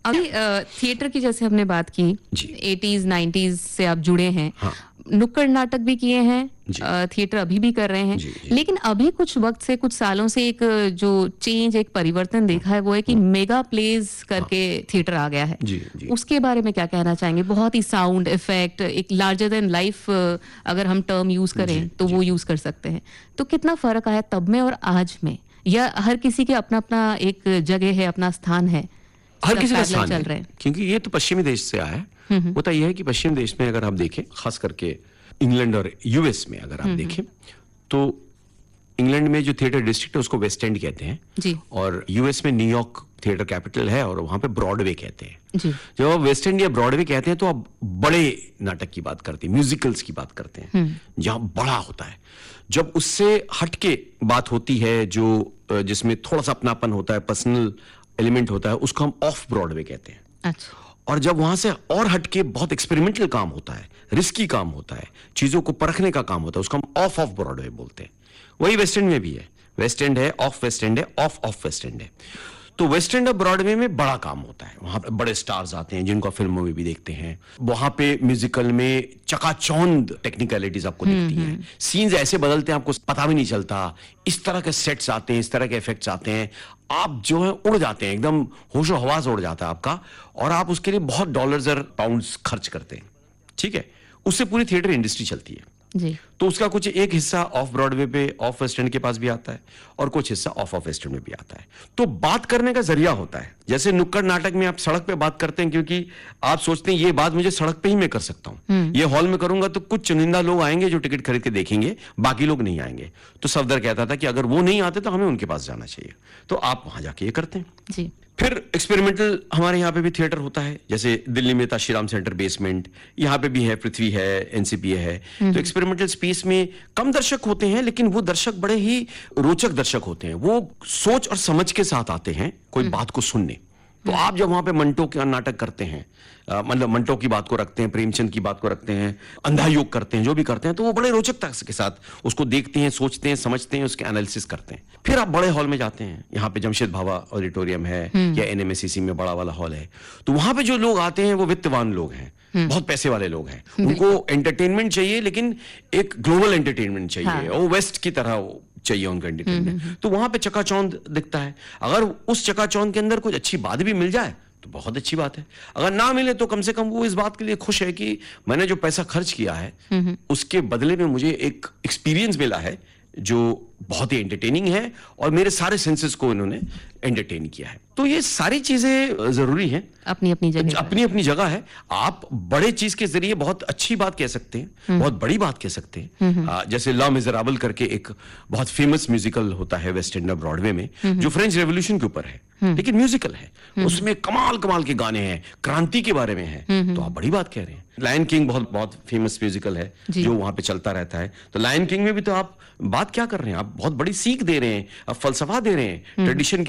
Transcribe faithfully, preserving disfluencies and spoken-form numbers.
अभी थिएटर की जैसे हमने बात की, एटीज़ नाइंटीज़ से आप जुड़े हैं। हाँ। नुक्कड़ नाटक भी किए हैं, थिएटर अभी भी कर रहे हैं। जी, जी। लेकिन अभी कुछ वक्त से, कुछ सालों से एक जो चेंज, एक परिवर्तन देखा है वो है कि मेगा प्लेज करके थिएटर आ गया है। जी, जी। उसके बारे में क्या कहना चाहेंगे? बहुत ही साउंड इफेक्ट, एक लार्जर देन लाइफ अगर हम टर्म यूज करें जी, तो जी। वो यूज कर सकते हैं। तो कितना फर्क आया तब में और आज में, या हर किसी के अपना अपना एक जगह है, अपना स्थान है? हर किसी का स्थान चल रहे हैं, क्योंकि ये तो पश्चिमी देश से आया है। होता यह है कि पश्चिमी देश में अगर आप देखें, खास करके इंग्लैंड और यूएस में अगर आप देखें, तो इंग्लैंड में जो थिएटर डिस्ट्रिक्ट है उसको वेस्ट एंड कहते हैं जी। और यूएस में न्यूयॉर्क थिएटर कैपिटल है और वहां पे ब्रॉडवे कहते हैं जी। जब आप वेस्ट एंड या ब्रॉडवे कहते हैं तो आप बड़े नाटक की बात करते हैं, म्यूजिकल्स की बात करते हैं, जहां बड़ा होता है। जब उससे हटके बात होती है, जो जिसमें थोड़ा सा अपनापन होता है, पर्सनल एलिमेंट होता है, उसको हम ऑफ ब्रॉडवे कहते हैं। अच्छा। और जब वहां से और हटके बहुत एक्सपेरिमेंटल काम होता है, रिस्की काम होता है, चीजों को परखने का काम होता है, उसको हम ऑफ ऑफ ब्रॉडवे बोलते हैं। वही वेस्ट एंड में भी है, वेस्ट एंड है, ऑफ वेस्ट एंड है, ऑफ ऑफ वेस्ट एंड है। तो वेस्ट एंड और ब्रॉडवे में बड़ा काम होता है, वहां पे बड़े स्टार्स आते हैं जिनको फिल्मों में भी देखते हैं। वहां पे म्यूजिकल में चकाचौंध टेक्निकलिटीज आपको दिखती हैं, सीन्स ऐसे बदलते हैं आपको पता भी नहीं चलता, इस तरह के सेट्स आते हैं, इस तरह के इफेक्ट्स आते हैं, आप जो है उड़ जाते हैं, एकदम होशो हवास उड़ जाता है आपका, और आप उसके लिए बहुत डॉलर्स और पाउंड्स खर्च करते हैं। ठीक है, उससे पूरी थिएटर इंडस्ट्री चलती है जी। तो उसका कुछ एक हिस्सा ऑफ ब्रॉडवे पे, ऑफ वेस्ट एंड के पास भी आता है, और कुछ हिस्सा ऑफ ऑफ वेस्ट एंड में भी आता है। तो बात करने का जरिया होता है। जैसे नुक्कड़ नाटक में आप सड़क पे बात करते हैं, क्योंकि आप सोचते हैं ये बात मुझे सड़क पे ही मैं कर सकता हूं, ये हॉल में करूंगा तो कुछ चुनिंदा लोग आएंगे जो टिकट खरीद के देखेंगे, बाकी लोग नहीं आएंगे। तो सफदर कहता था कि अगर वो नहीं आते तो हमें उनके पास जाना चाहिए, तो आप वहां जाके ये करते हैं जी। फिर एक्सपेरिमेंटल हमारे यहाँ पे भी थिएटर होता है, जैसे दिल्ली में था श्रीराम सेंटर बेसमेंट, यहाँ पे भी है, पृथ्वी है, एनसीपी है। तो एक्सपेरिमेंटल स्पेस में कम दर्शक होते हैं, लेकिन वो दर्शक बड़े ही रोचक दर्शक होते हैं। वो सोच और समझ के साथ आते हैं कोई बात को सुनने। तो आप जब वहां पे मंटो का नाटक करते हैं, मतलब मंटो की बात को रखते हैं, प्रेमचंद की बात को रखते हैं, अंधा योग करते हैं, जो भी करते हैं, तो वो बड़े रोचकता के साथ उसको देखते हैं, सोचते हैं, समझते हैं, उसके एनालिसिस करते हैं। फिर आप बड़े हॉल में जाते हैं, यहाँ पे जमशेद भाभा ऑडिटोरियम है या एनएमएसीसी में बड़ा वाला हॉल है, तो वहां पे जो लोग आते हैं वो वित्तवान लोग हैं, बहुत पैसे वाले लोग हैं, उनको एंटरटेनमेंट चाहिए, लेकिन एक ग्लोबल एंटरटेनमेंट चाहिए, वो वेस्ट की तरह चाहिए उनका एंटरटेनमेंट। तो वहां पे चकाचौंध दिखता है। अगर उस चकाचौंध के अंदर कुछ अच्छी बात भी मिल जाए तो बहुत अच्छी बात है, अगर ना मिले तो कम से कम वो इस बात के लिए खुश है कि मैंने जो पैसा खर्च किया है उसके बदले में मुझे एक एक्सपीरियंस मिला है जो बहुत ही एंटरटेनिंग है, और मेरे सारे सेंसेस को इन्होंने एंटरटेन किया है। तो ये सारी चीजें जरूरी हैं, अपनी अपनी जगह अपनी अपनी जगह है। आप बड़े चीज के जरिए बहुत अच्छी बात कह सकते हैं, बहुत बड़ी बात कह सकते हैं। आ, जैसे ला मिज़राबल करके एक बहुत फेमस म्यूजिकल होता है वेस्ट एंड ब्रॉडवे में, जो फ्रेंच रेवोल्यूशन के ऊपर है, लेकिन म्यूजिकल है, उसमें कमाल कमाल के गाने हैं, क्रांति के बारे में है, तो आप बड़ी बात कह रहे हैं। लायन किंग बहुत बहुत फेमस म्यूजिकल है जो वहां पे चलता रहता है। तो लायन किंग में भी तो आप बात क्या कर रहे हैं, आप बहुत बड़ी सीख दे रहे हैं, आप फलसफा दे रहे हैं ट्रेडिशन के